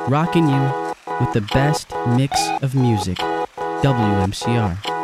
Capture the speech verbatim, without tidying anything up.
rocking you with the best mix of music. W M C R.